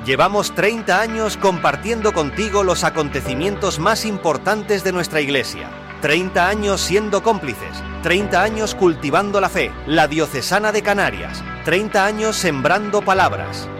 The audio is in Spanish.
Llevamos 30 años compartiendo contigo los acontecimientos más importantes de nuestra Iglesia. 30 años siendo cómplices. 30 años cultivando la fe. La Diocesana de Canarias. 30 años sembrando palabras.